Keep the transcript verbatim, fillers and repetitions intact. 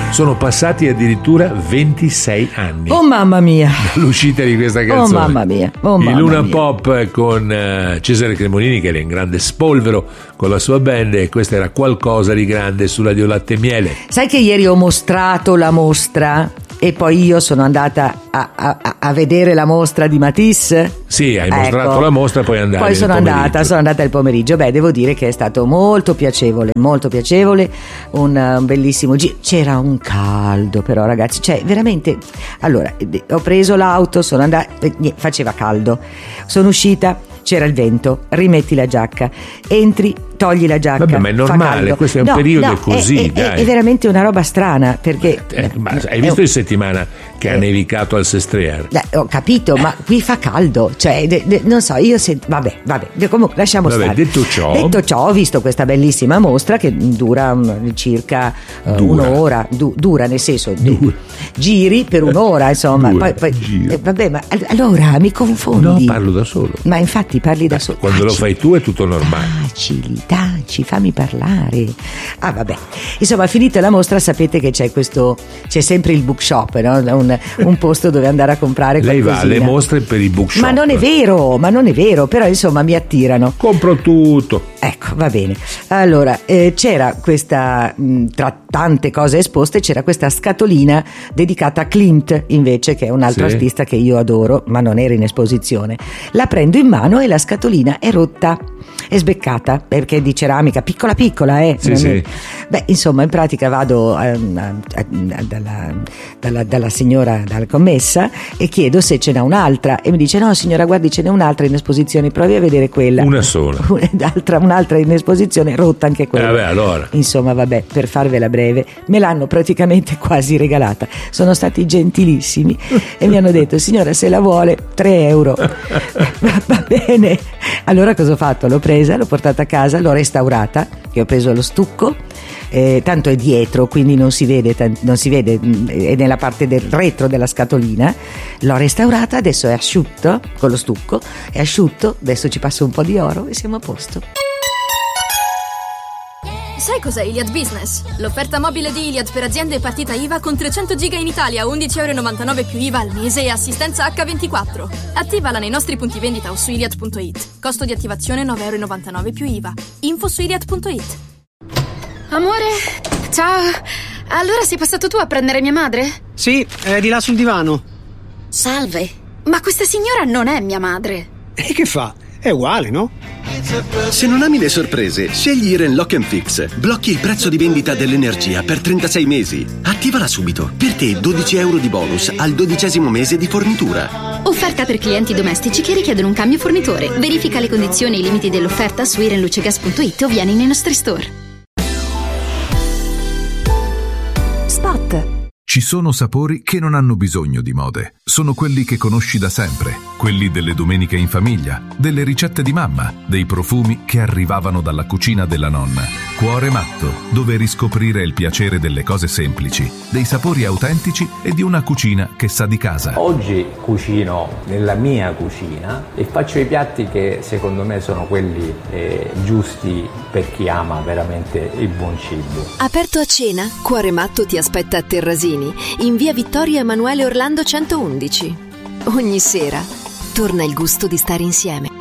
Sono passati addirittura ventisei anni. Oh mamma mia. Dall'uscita di questa canzone. Oh mamma mia. Oh mamma Il Luna mia. Pop con uh, Cesare Cremonini, che era in grande spolvero con la sua band, e questo era qualcosa di grande su Radio Latte e Miele. Sai che ieri ho mostrato la mostra e poi io sono andata a, a, a vedere la mostra di Matisse? Sì, hai mostrato Ecco. la mostra, poi andavi Poi sono nel pomeriggio. andata, sono andata il pomeriggio. Beh, devo dire che è stato molto piacevole, molto piacevole, un, un bellissimo giro. C'era un caldo però, ragazzi, cioè veramente. Allora, ho preso l'auto, sono andata, faceva caldo, sono uscita, c'era il vento, rimetti la giacca, entri, togli la giacca. Vabbè, ma è fa normale, caldo. questo è un No, periodo no, così, è, è, dai. è veramente una roba strana, perché Eh, ma hai visto in settimana che ha nevicato al Sestrear? Eh, ho capito, ma qui fa caldo, cioè de, de, non so, io sento, vabbè, vabbè, comunque lasciamo Vabbè, stare. detto ciò- detto ciò, ho visto questa bellissima mostra che dura um, circa uh, Dura. un'ora, du, dura nel senso du, giri per un'ora, insomma, Dura, poi, poi giri. eh, vabbè, ma all- allora mi confondi. No, parlo da solo. Ma infatti parli da solo. Quando lo Taci, fai tu è tutto normale. Taci, taci, fammi parlare. Ah, vabbè. Insomma, finita la mostra, sapete che c'è questo, c'è sempre il bookshop, no? un, un posto dove andare a comprare Lei va qualcosina. alle mostre per i bookshop. Ma non è vero, ma non è vero, però insomma mi attirano. Compro tutto. Ecco, va bene. Allora, eh, c'era questa, mh, tra tante cose esposte, c'era questa scatolina dedicata a Klimt, invece, che è un altro Sì. artista che io adoro, ma non era in esposizione. La prendo in mano e la scatolina è rotta, è sbeccata, perché è di ceramica, piccola piccola, eh. Sì, Non sì. è- Beh, insomma, in pratica vado a- a- a- dalla, dalla, dalla signora, dalla commessa, e chiedo se ce n'è un'altra, e mi dice: no signora, guardi, ce n'è un'altra in esposizione, provi a vedere quella. Una sola. Un'altra, un'altra in esposizione, rotta anche Eh, quella. vabbè, allora. Insomma, vabbè, per farvela breve, me l'hanno praticamente quasi regalata. Sono stati gentilissimi e mi hanno detto: signora, se la vuole, tre euro. va, va bene. Allora cosa ho fatto? L'ho presa, l'ho portata a casa, l'ho restaurata, che ho preso lo stucco, eh, tanto è dietro, quindi non si vede, tan- non si vede, mh, è nella parte del retro della scatolina. L'ho restaurata, adesso è asciutto, con lo stucco, è asciutto, adesso ci passo un po' di oro e siamo a posto. Sai cos'è Iliad Business? L'offerta mobile di Iliad per aziende e partita I V A con trecento giga in Italia, undici virgola novantanove euro più I V A al mese e assistenza acca ventiquattro. Attivala nei nostri punti vendita o su iliad punto it. Costo di attivazione nove virgola novantanove euro più I V A. Info su iliad punto it. Amore, ciao. Allora sei passato tu a prendere mia madre? Sì, è di là sul divano. Salve. Ma questa signora non è mia madre. E che fa? È uguale, no? Se non ami le sorprese, scegli Iren Lock and Fix. Blocchi il prezzo di vendita dell'energia per trentasei mesi. Attivala subito. Per te dodici euro di bonus al dodicesimo mese di fornitura. Offerta per clienti domestici che richiedono un cambio fornitore. Verifica le condizioni e i limiti dell'offerta su irenlucegas punto it o vieni nei nostri store. Spot. Ci sono sapori che non hanno bisogno di mode. Sono quelli che conosci da sempre, quelli delle domeniche in famiglia, delle ricette di mamma, dei profumi che arrivavano dalla cucina della nonna. Cuore Matto, dove riscoprire il piacere delle cose semplici, dei sapori autentici e di una cucina che sa di casa. Oggi cucino nella mia cucina e faccio i piatti che secondo me sono quelli eh, giusti per chi ama veramente il buon cibo. Aperto a cena, Cuore Matto ti aspetta a Terrasini, in via Vittorio Emanuele Orlando centoundici. Ogni sera torna il gusto di stare insieme.